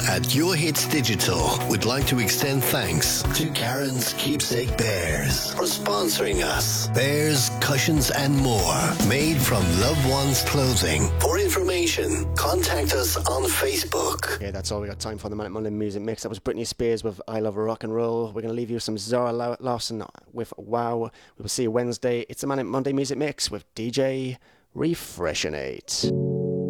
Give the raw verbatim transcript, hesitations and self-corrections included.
at Your Hits Digital would like to extend thanks to Karen's Keepsake Bears for sponsoring us. Bears, cushions and more made from loved ones' clothing. For information, contact us on Facebook. Yeah, that's all we got time for the Manic Monday Music Mix. That was Britney Spears with I Love Rock and Roll. We're going to leave you with some Zara Lawson with Wow. We will see you Wednesday. It's the Manic Monday Music Mix with D J Refreshinate.